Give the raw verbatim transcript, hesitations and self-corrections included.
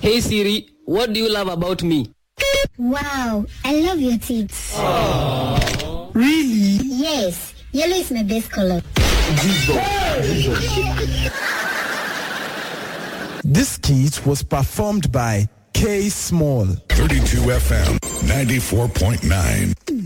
Hey Siri, what do you love about me? Wow, I love your teeth. Aww. Really? Yes, yellow is my best color. This skit was performed by K Small. thirty-two F M ninety-four point nine.